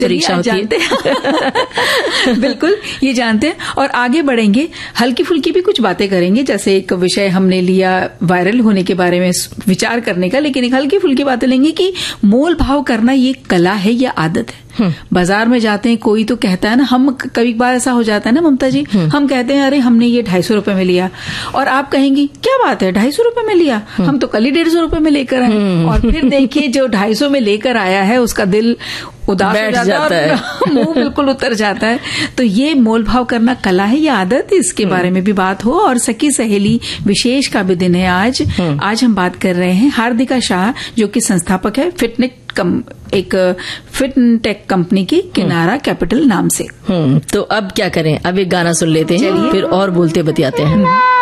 परीक्षा होती है। बिल्कुल, ये जानते हैं और आगे बढ़ेंगे। हल्की फुल्की भी कुछ बातें करेंगे, जैसे एक विषय हमने लिया वायरल होने के बारे में विचार करने का, लेकिन एक हल्की फुल्की बातें लेंगे कि मोल भाव करना ये कला है या आदत है। बाजार में जाते हैं, कोई तो कहता है ना, हम कभी बार ऐसा हो जाता है ना ममता जी, हम कहते हैं अरे हमने ये 250 रुपए में लिया, और आप कहेंगी क्या बात है 250 रुपए में लिया, हम तो कल ही 150 रुपए में लेकर आए। और फिर देखिए जो 250 में लेकर आया है उसका दिल उदास हो जाता है और मुंह बिल्कुल उतर जाता है। तो ये मोल भाव करना कला है या आदत, इसके बारे में भी बात हो। और सखी सहेली विशेष का भी दिन है आज। आज हम बात कर रहे हैं हार्दिका शाह, जो कि संस्थापक है एक फिटनेक कंपनी की किनारा कैपिटल नाम से। तो अब क्या करें, अब एक गाना सुन लेते हैं, फिर और बोलते बतियाते हैं।